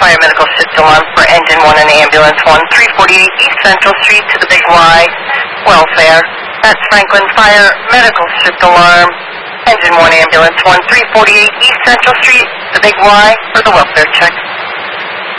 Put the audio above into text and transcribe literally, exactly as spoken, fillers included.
Fire Medical Shift Alarm for Engine one and Ambulance one three forty-eight East Central Street to the Big Y. Welfare. That's Franklin Fire Medical Shift Alarm. Engine one Ambulance one three forty-eight East Central Street, the Big Y, for the welfare check.